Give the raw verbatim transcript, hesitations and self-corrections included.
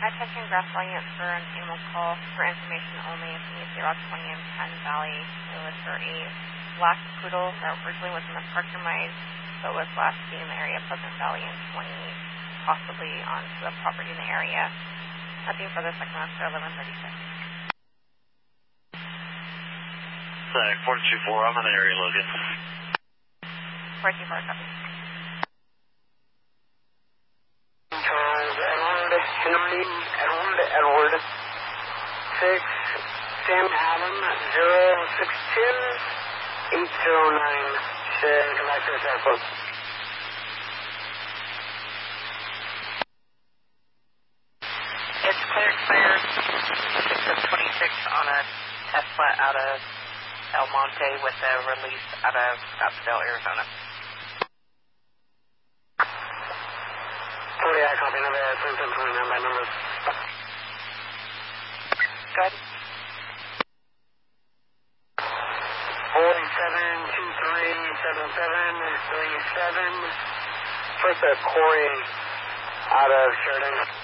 Attention grass volume for an animal call for information only. From Rock twenty and ten Valley. It was for a black poodle that originally was in the park demise, but was last seen in the area of Pleasant Valley in twenty, possibly onto the property in the area. Nothing further. Second master eleven thirty-six. Sec four two four, I'm in the area, Logan. four two four, copy. Charles Edward Henry Edward Edward six Sam Adam zero six ten eight zero nine. Should come back to the south coast. It's cleared, cleared. six of twenty-six on a test flight out of El Monte with a release out of Scottsdale, Arizona. forty, I copy number twenty-seven twenty-nine by number. Good. forty-seven two three seven seven three seven. First, uh, Corey out of Sheridan.